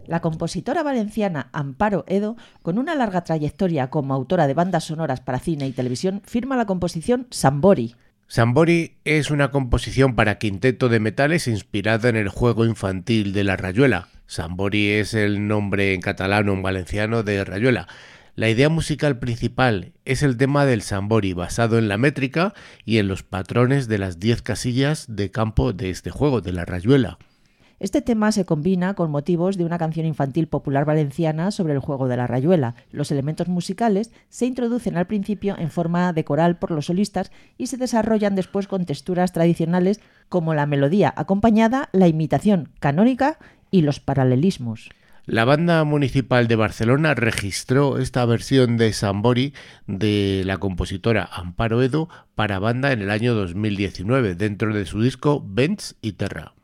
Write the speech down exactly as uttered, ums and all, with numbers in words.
La compositora valenciana Amparo Edo, con una larga trayectoria como autora de bandas sonoras para cine y televisión, firma la composición Sambori. Sambori es una composición para quinteto de metales inspirada en el juego infantil de la rayuela. Sambori es el nombre en catalán o en valenciano de rayuela. La idea musical principal es el tema del Sambori, basado en la métrica y en los patrones de las diez casillas de campo de este juego, de la rayuela. Este tema se combina con motivos de una canción infantil popular valenciana sobre el juego de la rayuela. Los elementos musicales se introducen al principio en forma de coral por los solistas y se desarrollan después con texturas tradicionales como la melodía acompañada, la imitación canónica y los paralelismos. La Banda Municipal de Barcelona registró esta versión de Sambori de la compositora Amparo Edo para banda en el año dos mil diecinueve dentro de su disco Vents y Terra.